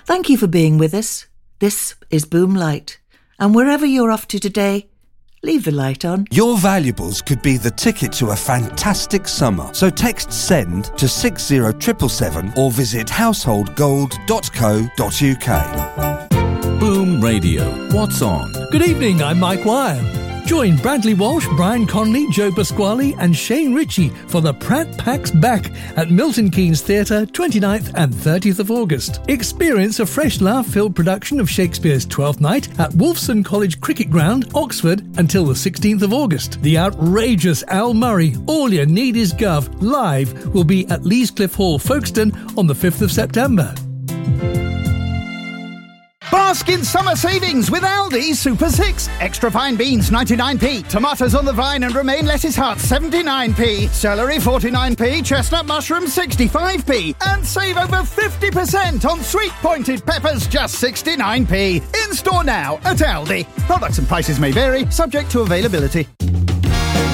Thank you for being with us. This is Boom Light. And wherever you're off to today, leave the light on. Your valuables could be the ticket to a fantastic summer. So text SEND to 60777 or visit householdgold.co.uk. Boom Radio. What's on? Good evening, I'm Mike Wire. Join Bradley Walsh, Brian Conley, Joe Pasquale and Shane Ritchie for the Pratt Packs Back at Milton Keynes Theatre, 29th and 30th of August. Experience a fresh laugh-filled production of Shakespeare's Twelfth Night at Wolfson College Cricket Ground, Oxford, until the 16th of August. The outrageous Al Murray, All You Need Is Gov, live, will be at Leescliffe Hall, Folkestone on the 5th of September. Bask in summer savings with Aldi Super 6. Extra fine beans 99p. Tomatoes on the vine and romaine lettuce heart 79p. Celery 49p. Chestnut mushroom 65p. And save over 50% on sweet pointed peppers just 69p. In store now at Aldi. Products and prices may vary, subject to availability.